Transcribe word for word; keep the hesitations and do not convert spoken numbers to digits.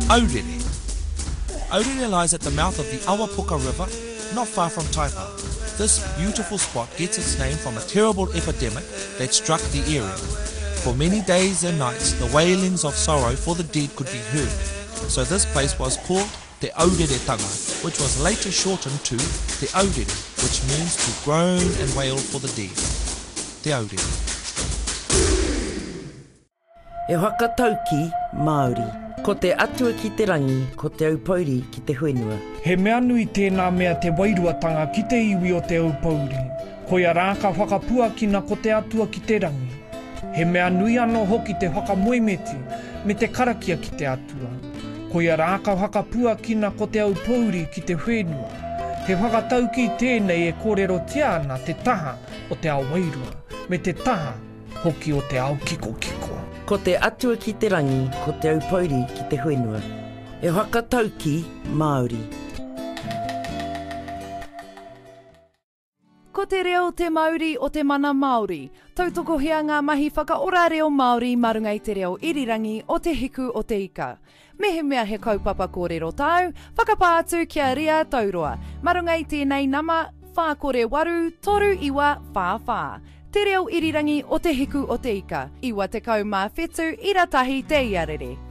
Aurere. Aurere lies at the mouth of the Awapuka River, not far from Taipa. This beautiful spot gets its name from a terrible epidemic that struck the area. For many days and nights, the wailings of sorrow for the dead could be heard. So this place was called Te Aureretanga, which was later shortened to Te Aurere, which means to groan and wail for the dead. Te Aurere. E whakatauki Māori. Ko te atua ki te rangi, ko te aupauri ki te whenua. He mea nui tēnā mea te wairuatanga ki te iwi o te aupauri. Ko ia rāka whakapuakina ko te atua ki te rangi. He mea nui anō hoki te whakamoemeti me te karakia ki te atua. Ko ia rāka whakapuakina ko te aupauri ki te whenua. He whakatauki tēnei e kōrero te ana te taha o te awairua, me te taha hoki o te ao kiko kiko. Ko te atua ki te rangi, ko te aupauri ki te whenua. E whakatauki Māori. Ko te reo te Māori o te mana Māori. Tautokohea ngā mahi whakaora reo Māori marunga i te reo irirangi o te hiku o te ika. Mehe mea he kaupapa kōrero tau, whakapātu kia ria tauroa. Marunga i tēnei nama, whākore waru, toru iwa, whā-whā. Te reo irirangi o te hiku o te ika. Iwa te kau mā whetu, ira tahi te iarere.